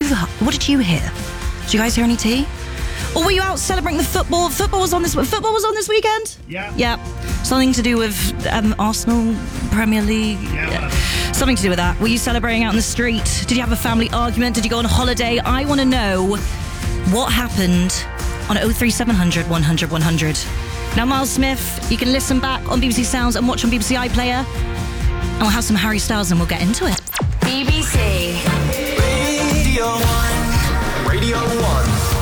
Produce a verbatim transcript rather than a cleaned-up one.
you What did you hear? Did you guys hear any tea? Or were you out celebrating the football? Football was on this. Football was on this weekend. Yeah. Yeah. Something to do with um, Arsenal, Premier League. Yeah. Something to do with that. Were you celebrating out in the street? Did you have a family argument? Did you go on holiday? I want to know what happened on oh three seven hundred, one hundred, one hundred. Now, Miles Smith, you can listen back on B B C Sounds and watch on B B C iPlayer. And we'll have some Harry Styles and we'll get into it. B B C Radio one. Radio one.